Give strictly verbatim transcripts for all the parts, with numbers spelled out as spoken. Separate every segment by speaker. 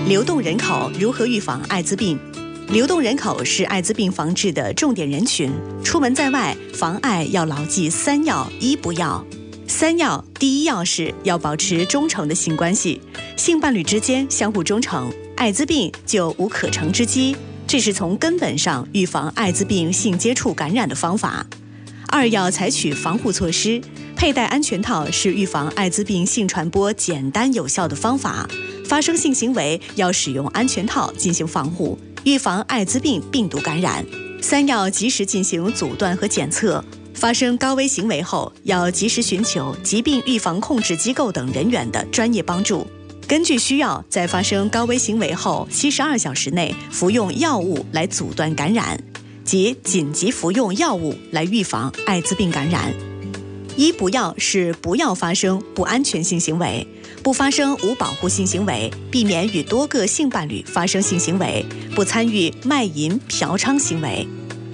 Speaker 1: 流动人口如何预防艾滋病？流动人口是艾滋病防治的重点人群，出门在外防艾要牢记三要一不要。三要，第一要是要保持忠诚的性关系，性伴侣之间相互忠诚，艾滋病就无可乘之机，这是从根本上预防艾滋病性接触感染的方法。二要采取防护措施，佩戴安全套是预防艾滋病性传播简单有效的方法，发生性行为要使用安全套进行防护，预防艾滋病病毒感染。三要及时进行阻断和检测，发生高危行为后要及时寻求疾病预防控制机构等人员的专业帮助，根据需要在发生高危行为后七十二小时内服用药物来阻断感染，即紧急服用药物来预防艾滋病感染。一不要是不要发生不安全性行为，不发生无保护性行为，避免与多个性伴侣发生性行为，不参与卖淫嫖娼行为。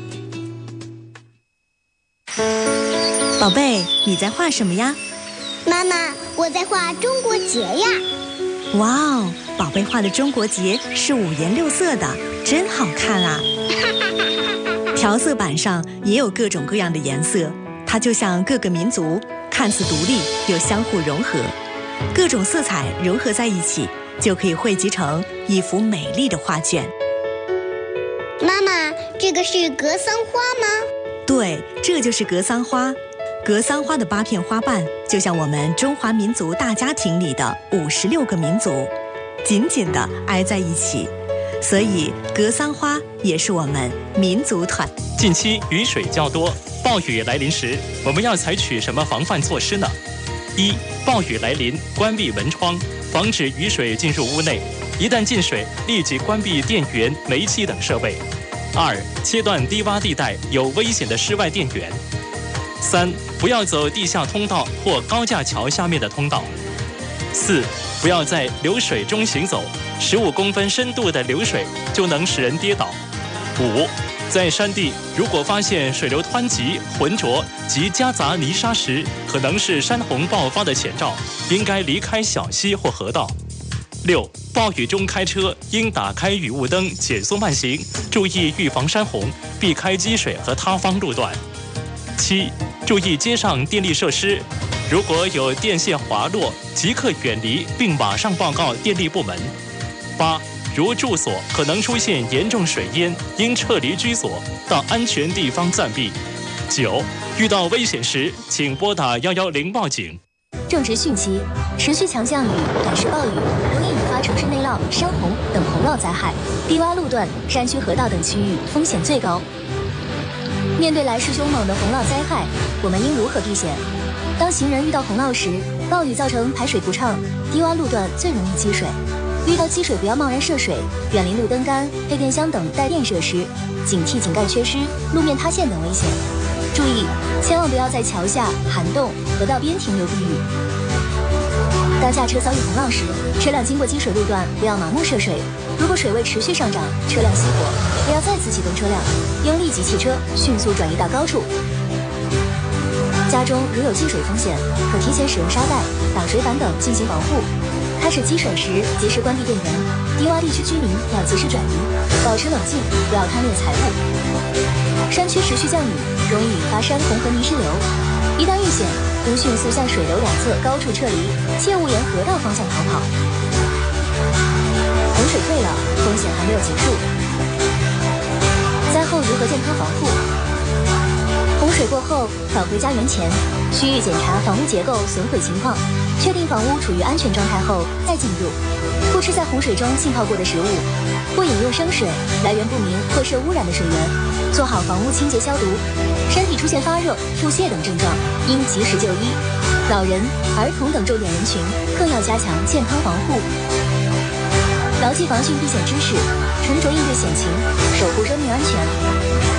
Speaker 1: 宝贝，你在画什么呀？
Speaker 2: 妈妈，我在画中国结呀。
Speaker 1: 哇哦，宝贝画的中国结是五颜六色的，真好看啊！调色板上也有各种各样的颜色，它就像各个民族，看似独立又相互融合，各种色彩融合在一起，就可以汇集成一幅美丽的画卷。
Speaker 2: 妈妈，这个是格桑花吗？
Speaker 1: 对，这就是格桑花。格桑花的八片花瓣就像我们中华民族大家庭里的五十六个民族，紧紧地挨在一起，所以格桑花也是我们民族团。
Speaker 3: 近期雨水较多，暴雨来临时，我们要采取什么防范措施呢？一、暴雨来临，关闭门窗，防止雨水进入屋内。一旦进水，立即关闭电源、煤气等设备。二、切断低洼地带有危险的室外电源。三、不要走地下通道或高架桥下面的通道。四、不要在流水中行走，十五公分深度的流水就能使人跌倒。五、在山地如果发现水流湍急、浑浊及夹杂泥沙时，可能是山洪爆发的前兆，应该离开小溪或河道。六、暴雨中开车应打开雨雾灯，减速慢行，注意预防山洪，避开积水和塌方路段。七、注意街上电力设施，如果有电线滑落，即刻远离并马上报告电力部门。八、如住所可能出现严重水淹，应撤离居所，到安全地方暂避。九、遇到危险时，请拨打一一零报警。
Speaker 4: 正值汛期，持续强降雨、短时暴雨容易引发城市内涝、山洪等洪涝灾害，低洼路段、山区河道等区域风险最高。面对来势凶猛的洪涝灾害，我们应如何避险？当行人遇到洪涝时，暴雨造成排水不畅，低洼路段最容易积水。遇到积水不要贸然涉水，远离路灯杆、配电箱等带电设施，警惕井盖缺失、路面塌陷等危险。注意，千万不要在桥下、涵洞、河道边停留避雨。当下车遭遇洪涝时，车辆经过积水路段，不要盲目涉水。如果水位持续上涨，车辆熄火，不要再次启动车辆，应立即弃车，迅速转移到高处。家中如有进水风险，可提前使用沙袋、挡水板等进行防护。开始积水时，及时关闭电源。低洼地区居民要及时转移，保持冷静，不要贪恋财物。山区持续降雨，容易引发山洪和泥石流。一旦遇险，应迅速向水流两侧高处撤离，切勿沿河道方向逃跑。洪水退了，风险还没有结束。灾后如何健康防护？洪水过后，返回家园前，需预检查房屋结构损毁情况，确定房屋处于安全状态后再进入。不吃在洪水中浸泡过的食物，不饮用生水、来源不明或受污染的水源，做好房屋清洁消毒。身体出现发热、腹泻等症状，应及时就医。老人、儿童等重点人群更要加强健康防护。牢记防汛避险知识，沉着应对险情，守护生命安全。